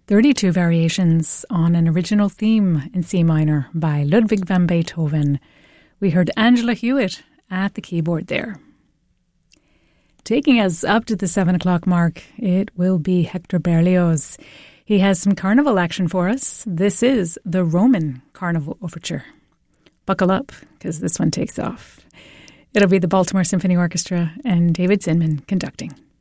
32 variations on an original theme in C minor by Ludwig van Beethoven. We heard Angela Hewitt at the keyboard there. Taking us up to the 7 o'clock mark, it will be Hector Berlioz. He has some carnival action for us. This is the Roman Carnival Overture. Buckle up, because this one takes off. It'll be the Baltimore Symphony Orchestra and David Zinman conducting.